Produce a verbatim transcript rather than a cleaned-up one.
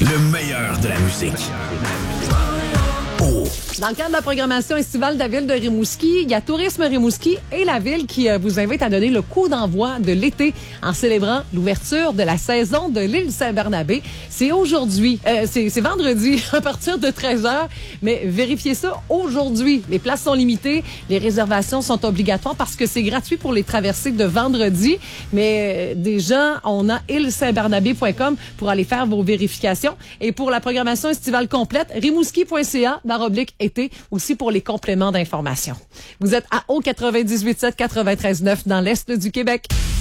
Le meilleur de la musique. Oh. Dans le cadre de la programmation estivale de la ville de Rimouski, il y a Tourisme Rimouski et la ville qui euh, vous invite à donner le coup d'envoi de l'été en célébrant l'ouverture de la saison de l'île Saint-Barnabé. C'est aujourd'hui, euh, c'est, c'est vendredi à partir de treize heures, mais vérifiez ça aujourd'hui. Les places sont limitées, les réservations sont obligatoires parce que c'est gratuit pour les traversées de vendredi, mais euh, déjà, on a île saint barnabé point com pour aller faire vos vérifications. Et pour la programmation estivale complète, rimouski point c a barre oblique été aussi pour les compléments d'information. Vous êtes à O quatre-vingt-dix-huit sept quatre-vingt-treize neuf dans l'Est du Québec.